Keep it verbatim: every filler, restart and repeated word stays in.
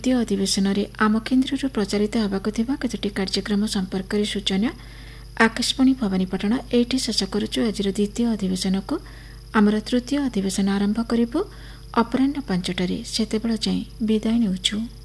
द्वितीय अधिवेशन में आम केन्द्र प्रचारित होगाक केतोटी कार्यक्रम संपर्क में सूचना। आकाशवाणी भवानीपाटना एठी शेष करुचु आज द्वितीय अधिवेशन को। आमर तृतीय अधिवेशन आरंभ करिबु अपराह्न पांचटारे। सेतेबेଳ जाएं विदाय नेउछु।